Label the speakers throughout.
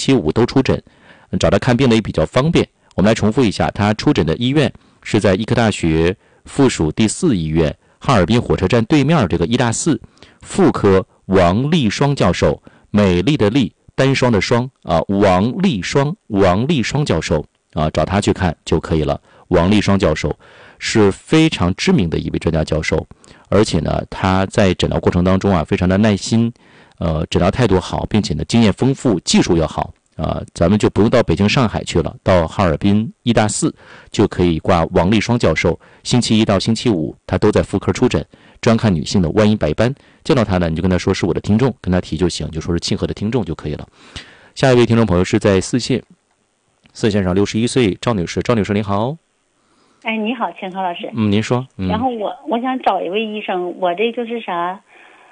Speaker 1: 期五都出诊，找他看病呢也比较方便。我们来重复一下，他出诊的医院是在医科大学附属第4医院哈尔滨火车站对面这个医大4妇科王丽双教授，美丽的丽，单双的双啊，王丽双教授啊，找他去看就可以了。王丽双教授是非常知名的一位专家教授，而且呢，他在诊疗过程当中啊，非常的耐心，诊疗态度好，并且呢，经验丰富，技术要好啊，咱们就不用到北京、上海去了，到哈尔滨医大4就可以挂王丽双教授。星期一到星期五，他都在妇科出诊，专看女性的弯阴白斑。见到他呢，你就跟他说是我的听众，跟他提就行，就说是庆贺的听众就可以了。下一位听众朋友是在4线上61岁赵女士，赵女士您好。
Speaker 2: 哎，你好，钱涛老师。
Speaker 1: 您说。
Speaker 2: 然后我想找一位医生，我这就是啥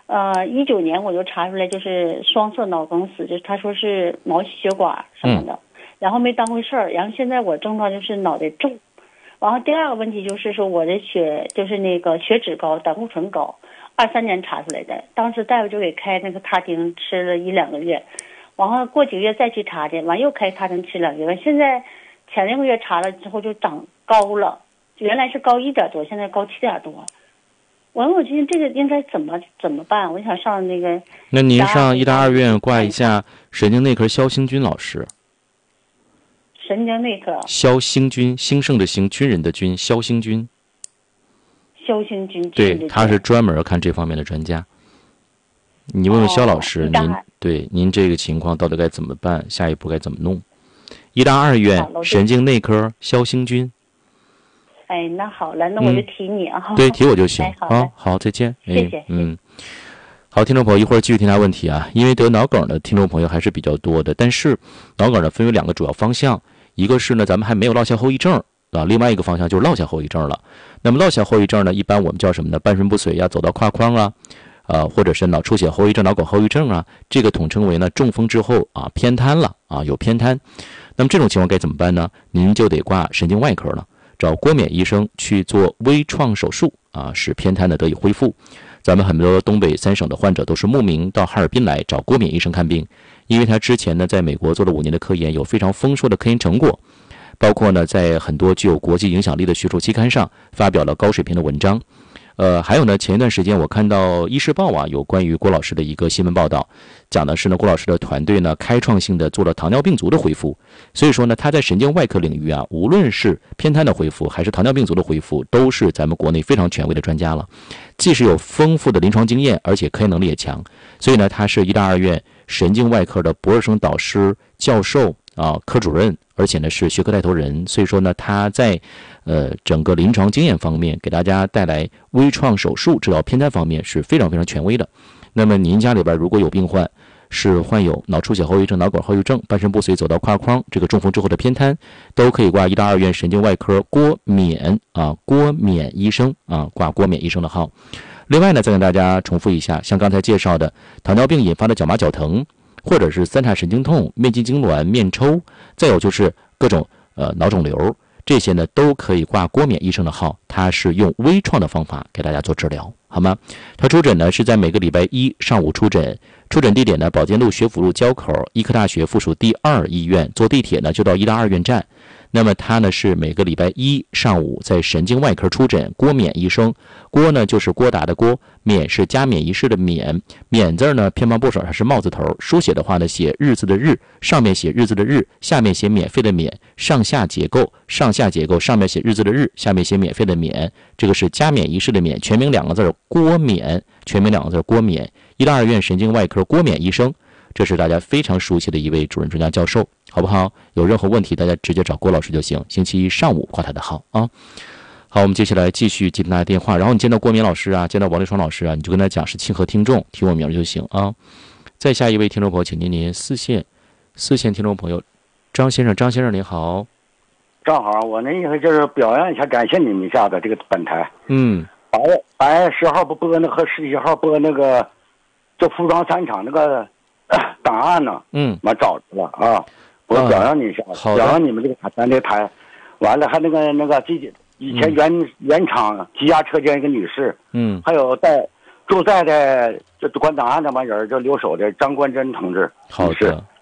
Speaker 2: ，19年我就查出来就是双侧脑梗死，就是他说是毛细血管什么的，然后没当回事儿，然后现在我症状就是脑袋重，然后第二个问题就是说我的就是那个血脂高，胆固醇高，23年查出来的，当时大夫就给开那个他汀吃了1-2个月，然后过几个月再去查去，完又开他汀吃2个月，现在前2个月查了之后就长高了，原来是高1点多，现在高7点多。我今天这个应该怎么办？我想上那个。
Speaker 1: 那您上医大2院挂一下神经内科肖兴军老师。
Speaker 2: 神经内科。
Speaker 1: 肖兴军，兴盛的兴，军人的军，肖兴军。
Speaker 2: 肖兴军。
Speaker 1: 对，他是专门看这方面的专家。你问问肖老师，您这个情况到底该怎么办？下一步该怎么弄？医大2院神经内科肖兴军。
Speaker 2: 哎，那好了，那我就提你啊。
Speaker 1: 对，提我就行。好，再见。
Speaker 2: 谢谢。
Speaker 1: 好，听众朋友，一会儿继续听他问题啊。因为得脑梗的听众朋友还是比较多的，但是脑梗呢分为2个主要方向，一个是呢咱们还没有落下后遗症啊，另外一个方向就是落下后遗症了。那么落下后遗症呢，一般我们叫什么呢？半身不遂呀，走到胯框啊，或者是脑出血后遗症、脑梗后遗症啊，这个统称为呢中风之后啊偏瘫了啊，有偏瘫。那么这种情况该怎么办呢？您就得挂神经外科了。找郭冕医生去做微创手术啊，使偏瘫的得以恢复。咱们很多东北3省的患者都是慕名到哈尔滨来找郭冕医生看病，因为他之前呢在美国做了5年的科研，有非常丰硕的科研成果，包括呢在很多具有国际影响力的学术期刊上发表了高水平的文章。还有呢，前一段时间我看到《医师报》啊，有关于郭老师的一个新闻报道，讲的是呢，郭老师的团队呢，开创性的做了糖尿病足的恢复。所以说呢，他在神经外科领域啊，无论是偏瘫的恢复，还是糖尿病足的恢复，都是咱们国内非常权威的专家了。既是有丰富的临床经验，而且科研能力也强。所以呢，他是医大2院神经外科的博士生导师、教授啊，科主任，而且呢是学科带头人。所以说呢，他在整个临床经验方面，给大家带来微创手术治疗偏瘫方面是非常非常权威的。那么您家里边如果有病患是患有脑出血后遗症、脑梗后遗症、半身不遂走到胯框这个中风之后的偏瘫，都可以挂医大2院神经外科郭冕医生啊，挂郭冕医生的号。另外呢，再跟大家重复一下，像刚才介绍的糖尿病引发的脚麻脚疼，或者是3叉神经痛、面筋痉挛、面抽，再有就是各种脑肿瘤，这些呢都可以挂郭冕医生的号，他是用微创的方法给大家做治疗，好吗？他出诊呢是在每个礼拜1上午出诊，出诊地点呢宝剑路学府路交口医科大学附属第2医院，坐地铁呢就到医大2院站。那么他呢是每个礼拜1上午在神经外科出诊，郭冕医生。郭呢就是郭达的郭，冕是加冕仪式的冕，冕字呢偏旁部首它是帽字头，书写的话呢写日字的日，上面写日字的日，下面写免费的免，上下结构，上面写日字的日，下面写免费的免，这个是加冕仪式的冕。全名2个字郭冕，全名2个字郭冕，医大2院神经外科郭冕医生。这是大家非常熟悉的一位主任专家教授，好不好？有任何问题大家直接找郭老师就行，星期一上午挂他的号啊。好，我们接下来继续接听大家电话，然后你见到郭冕老师啊，见到王立双老师啊，你就跟他讲是庆贺听众，提我名就行啊。再下一位听众朋友，请您4线听众朋友张先生您好。
Speaker 3: 正好我那意思就是表扬一下，感谢你们一下的这个本台。8月10号不播那和17号播那个就服装3场那个档案呢，我找着了啊，我表扬你一下，表扬你们这个咱这个台，完了还那个以前原厂积压车间一个女士，还有住在的就管档案那帮人就留守的张冠珍同志，
Speaker 1: 好的，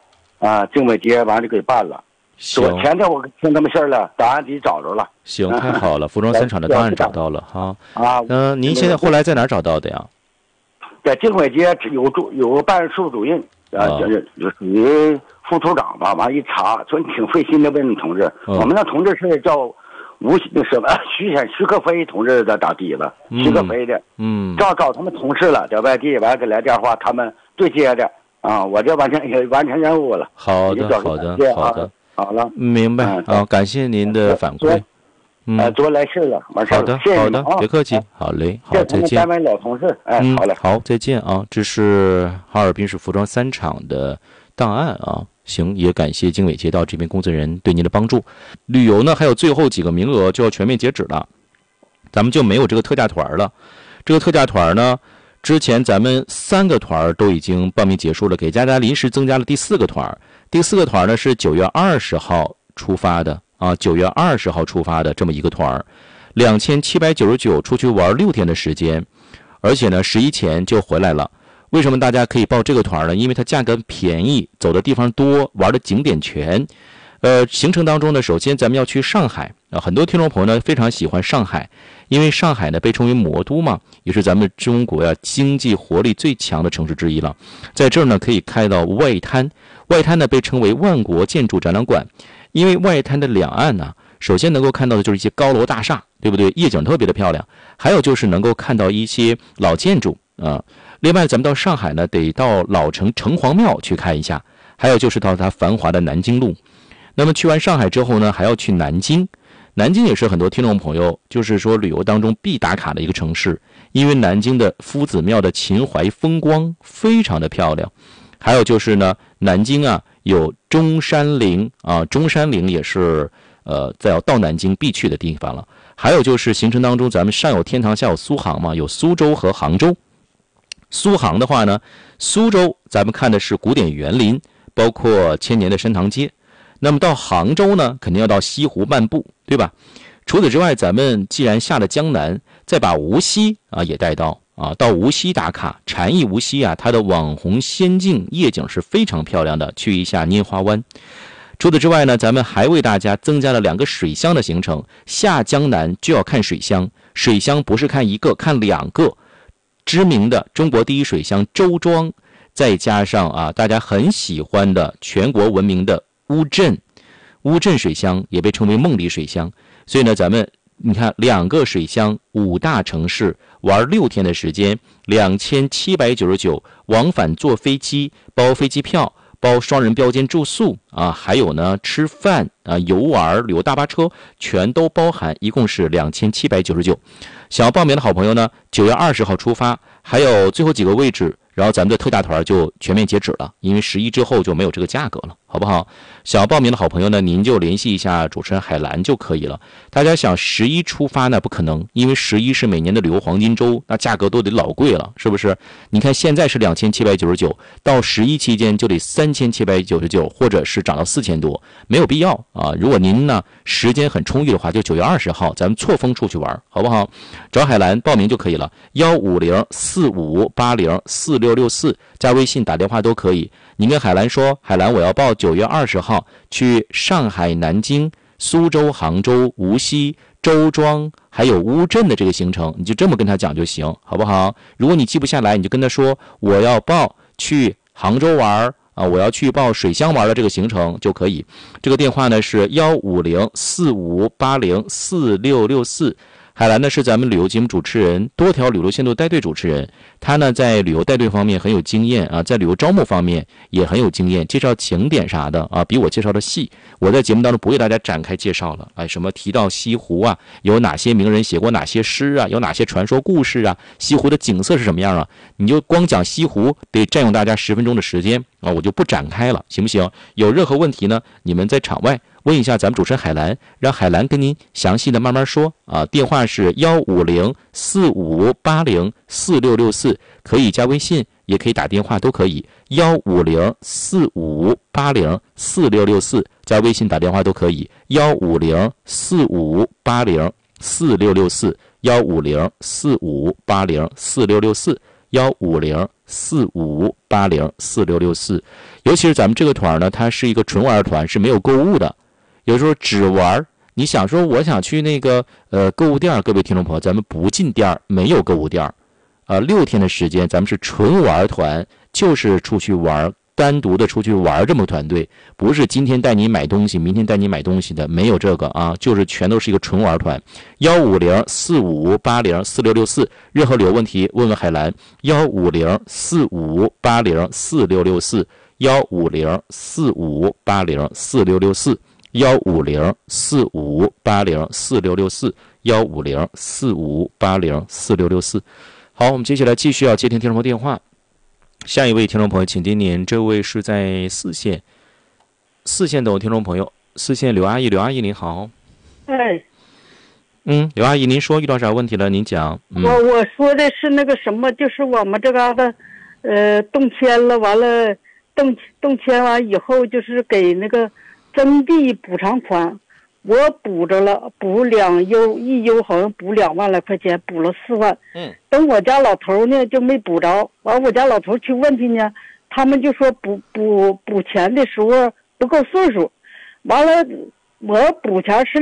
Speaker 3: 经纬节完就给办了。昨天我听他们事儿了，档案得找着了。
Speaker 1: 行，太好了，服装3厂的档案找到了哈。您现在后来在哪儿找到的呀？
Speaker 3: 在经纬节有个办事处主任，就属于副处长吧。完一查，说你挺费心的问同志，我们那同志是叫徐克飞同志的打底了，徐克飞的。找他们同事了，在外地完给来电话，他们对接的我这完成任务了。
Speaker 1: 好的。
Speaker 3: 好了，
Speaker 1: 明白感谢您的反馈。
Speaker 3: 多来事了，完事了。
Speaker 1: 好的，别客气。好嘞，好，再见。
Speaker 3: 单位老同事，好嘞，
Speaker 1: 好，再见啊！这是哈尔滨市服装3厂的档案啊。行，也感谢经纬街道这边工作人员对您的帮助。旅游呢，还有最后几个名额就要全面截止了，咱们就没有这个特价团了。这个特价团呢，之前咱们3个团都已经报名结束了，给大家临时增加了第4个团。第4个团呢是9月20号出发的9月20号出发的这么一个团，2799出去玩6天的时间，而且呢11前就回来了。为什么大家可以报这个团呢？因为它价格便宜，走的地方多，玩的景点全。行程当中呢，首先咱们要去上海很多听众朋友呢非常喜欢上海，因为上海呢被称为魔都嘛，也是咱们中国经济活力最强的城市之一了。在这儿呢可以看到外滩，外滩呢被称为万国建筑展览馆，因为外滩的两岸呢，首先能够看到的就是一些高楼大厦，对不对？夜景特别的漂亮。还有就是能够看到一些老建筑另外咱们到上海呢得到老城城隍庙去看一下，还有就是到它繁华的南京路。那么去完上海之后呢，还要去南京。南京也是很多听众朋友就是说旅游当中必打卡的一个城市，因为南京的夫子庙的秦淮风光非常的漂亮。还有就是呢，南京有中山陵中山陵也是在要到南京必去的地方了。还有就是行程当中咱们上有天堂下有苏杭嘛，有苏州和杭州。苏杭的话呢，苏州咱们看的是古典园林，包括千年的山塘街。那么到杭州呢，肯定要到西湖漫步，对吧？除此之外，咱们既然下了江南，再把无锡也带到到无锡打卡。禅意无锡它的网红仙境夜景是非常漂亮的，去一下拈花湾。除此之外呢，咱们还为大家增加了2个水乡的行程。下江南就要看水乡，水乡不是看1个，看2个。知名的中国第一水乡周庄，再加上大家很喜欢的全国闻名的乌镇水乡，也被称为梦里水乡。所以呢，咱们你看2个水乡5大城市玩6天的时间，2799往返坐飞机，包飞机票，包双人标间住宿还有呢吃饭游玩旅游大巴车全都包含，一共是2799。想要报名的好朋友呢，9月20号出发，还有最后几个位置，然后咱们的特价团就全面截止了，因为11之后就没有这个价格了，好不好？想要报名的好朋友呢，您就联系一下主持人海兰就可以了。大家想11出发呢，不可能，因为11是每年的旅游黄金周，那价格都得老贵了，是不是？你看现在是2799，到11期间就得3799，或者是涨到4000多，没有必要如果您呢时间很充裕的话，就9月20号咱们错峰出去玩，好不好？找海兰报名就可以了，15045804664，加微信打电话都可以。您跟海兰说，海兰我要报9月20号去上海、南京、苏州、杭州、无锡、周庄还有乌镇的这个行程，你就这么跟他讲就行，好不好？如果你记不下来，你就跟他说我要报去杭州玩我要去报水乡玩的这个行程就可以。这个电话呢是15045804664。海兰呢是咱们旅游节目主持人，多条旅游线路带队主持人。他呢在旅游带队方面很有经验在旅游招募方面也很有经验，介绍景点啥的比我介绍的细。我在节目当中不为大家展开介绍了，什么提到西湖有哪些名人写过哪些诗有哪些传说故事西湖的景色是什么样你就光讲西湖得占用大家10分钟的时间我就不展开了，行不行？有任何问题呢，你们在场外问一下咱们主持人海兰，让海兰跟您详细的慢慢说电话是15045804664，可以加微信，也可以打电话，都可以。15045804664，加微信打电话都可以。15045804664， 15045804664，15045804664。 尤其是咱们这个团呢，它是一个纯玩团，是没有购物的，有时候只玩。你想说我想去那个购物店，各位听众朋友，咱们不进店，没有购物店，6天的时间，咱们是纯玩团，就是出去玩，单独的出去玩这么团队，不是今天带你买东西，明天带你买东西的，没有这个啊，就是全都是一个纯玩团。15045804664，任何有问题问问海兰。15045804664，15045804664。15045804664，15045804664。好，我们接下来继续要接听听众朋友电话。下一位听众朋友，请听您，这位是在4线等听众朋友，4线刘阿姨，刘阿姨您好。
Speaker 4: 哎，
Speaker 1: 刘阿姨，您说遇到啥问题了？您讲。
Speaker 4: 我说的是那个什么，就是我们这嘎达，动迁了，完了动迁完以后，就是给那个征地补偿款，我补着了，补一优好像补2万来块钱，补了4万。等我家老头呢就没补着，完我家老头去问去呢，他们就说补钱的时候不够岁数，完了我补钱是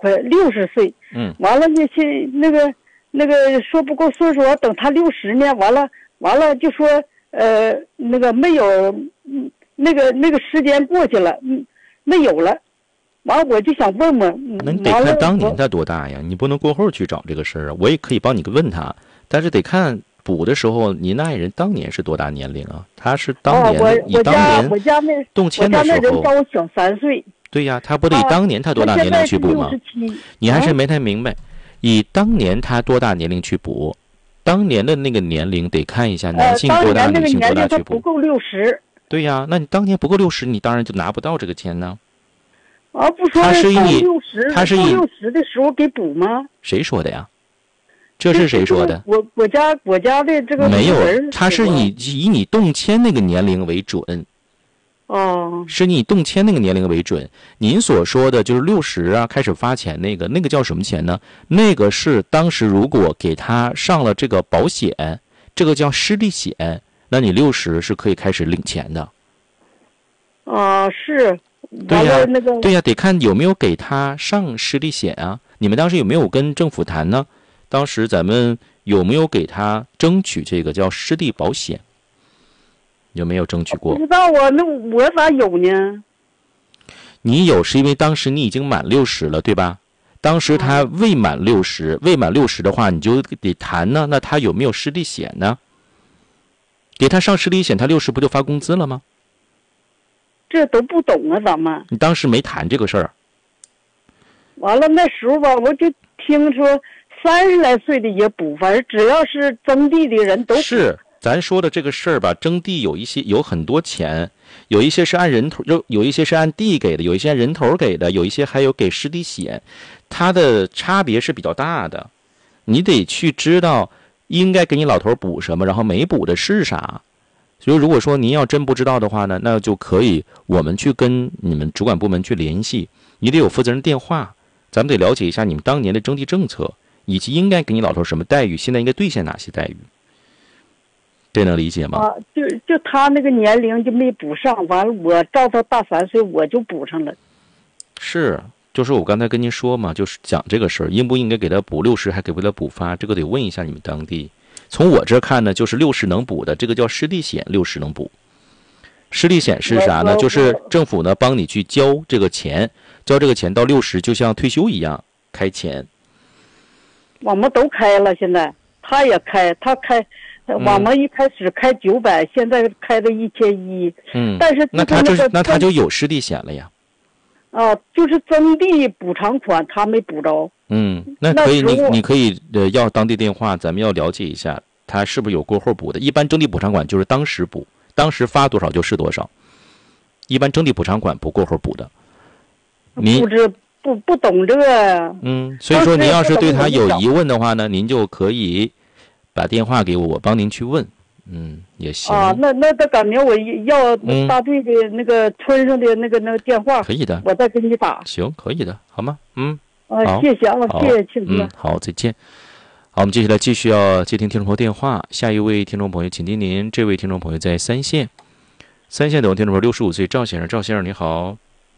Speaker 4: 60岁，完了那些那个说不够岁数，我等他60呢，完了就说那个没有，那个时间过去了，没有了。完我就想问问，
Speaker 1: 那你得看当年他多大呀？你不能过后去找这个事儿啊。我也可以帮你问他，但是得看补的时候，您那爱人当年是多大年龄啊？他是当年，你当年动迁的时候，
Speaker 4: 我家那人比我小3岁。
Speaker 1: 对呀，他不得以当年他多大年龄去补吗？你还是没太明白，以当年他多大年龄去补，当年的那个年龄得看一下男性多大，女性多大去补。
Speaker 4: 不够60。
Speaker 1: 对呀，那你当年不够60，你当然就拿不到这个钱呢。
Speaker 4: 不说他是以60的时候给补吗？
Speaker 1: 谁说的呀？这是谁说的？
Speaker 4: 我家的这个
Speaker 1: 没有，他是以你动迁那个年龄为准。是你动迁那个年龄为准。您所说的就是60啊，开始发钱那个叫什么钱呢？那个是当时如果给他上了这个保险，这个叫失地险，那你60是可以开始领钱的。
Speaker 4: 是。
Speaker 1: 对呀，对呀，得看有没有给他上失地险啊。你们当时有没有跟政府谈呢？当时咱们有没有给他争取这个叫失地保险？有没有争取过？
Speaker 4: 不知道啊，那我咋有呢？
Speaker 1: 你有是因为当时你已经满60了，对吧？当时他未满60的话，你就得谈呢。那他有没有失地险呢？给他上失地险，他60不就发工资了吗？
Speaker 4: 这都不懂啊，咱们。
Speaker 1: 你当时没谈这个事儿。
Speaker 4: 完了那时候吧，我就听说30来岁的也补，反正只要是征地的人都补。
Speaker 1: 是，咱说的这个事儿吧，征地有很多钱，有一些是按人头，有一些是按地给的，有一些按人头给的，有一些还有给失地险，它的差别是比较大的。你得去知道应该给你老头补什么，然后没补的是啥。所以如果说您要真不知道的话呢，那就可以我们去跟你们主管部门去联系，你得有负责人电话，咱们得了解一下你们当年的征地政策，以及应该给你老头什么待遇，现在应该兑现哪些待遇，这能理解吗？
Speaker 4: 就他那个年龄就没补上，完了我照他大3岁我就补上了。
Speaker 1: 是，就是我刚才跟您说嘛，就是讲这个事儿，应不应该给他补60，还给不给他补发，这个得问一下你们当地。从我这看呢，就是60能补的，这个叫失地险，60能补。失地险是啥呢？就是政府呢帮你去交这个钱，交这个钱到60，就像退休一样开钱。
Speaker 4: 我们都开了，现在他也开，我们一开始开900，现在开的1100。但是
Speaker 1: 那他就有失地险了呀。
Speaker 4: 就是征地补偿款他没补着。
Speaker 1: 那可以，你可以要当地电话，咱们要了解一下他是不是有过后补的。一般征地补偿款就是当时补，当时发多少就是多少。一般征地补偿款不过后补的。
Speaker 4: 不懂这个。
Speaker 1: 所以说您要是对他有疑问的话呢，您就可以把电话给我，我帮您去问。也行。
Speaker 4: 那赶明我要大队的那个村上的那个电话。
Speaker 1: 可以的。
Speaker 4: 我再给你打。
Speaker 1: 行，可以的，好吗？
Speaker 4: 谢谢啊，谢谢庆哥。
Speaker 1: 好，再见。好，我们接下来继续要接听听众朋友电话。下一位听众朋友，请听您，这位听众朋友在3线。 3线等听众朋友65岁赵先生，赵先生你好。